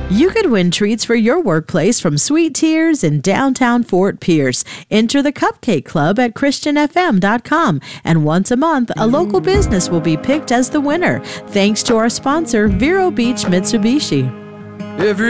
You could win treats for your workplace from Sweet Tears in downtown Fort Pierce. Enter the Cupcake Club at ChristianFM.com. And once a month, a local business will be picked as the winner. Thanks to our sponsor, Vero Beach Mitsubishi.